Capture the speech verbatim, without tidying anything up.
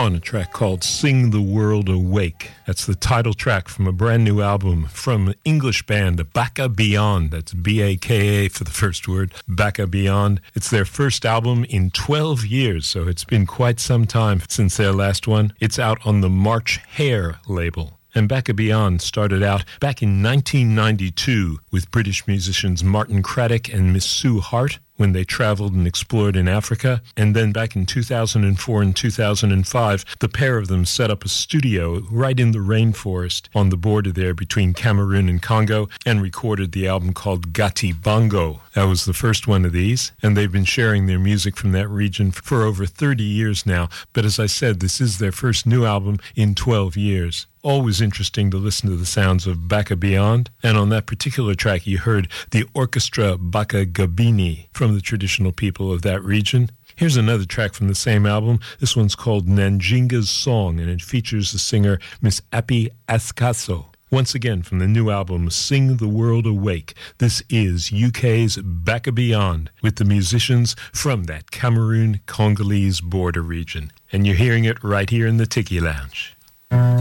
on a track called Sing the World Awake. That's the title track from a brand new album from English band Baka Beyond. That's B A K A for the first word, Baka Beyond. It's their first album in twelve years, so it's been quite some time since their last one. It's out on the March Hare label. And Baka Beyond started out back in nineteen ninety-two with British musicians Martin Craddock and Miss Sue Hart when they traveled and explored in Africa. And then back in two thousand four and two thousand five, the pair of them set up a studio right in the rainforest on the border there between Cameroon and Congo and recorded the album called Gati Bongo. That was the first one of these, and they've been sharing their music from that region for over thirty years now. But as I said, this is their first new album in twelve years. Always interesting to listen to the sounds of Baka Beyond. And on that particular track, you heard the orchestra Baka Gabini from the traditional people of that region. Here's another track from the same album. This one's called Nanjinga's Song, and it features the singer Miss Appy Ascaso. Once again, from the new album, Sing the World Awake, this is U K's Baka Beyond with the musicians from that Cameroon-Congolese border region. And you're hearing it right here in the Tiki Lounge.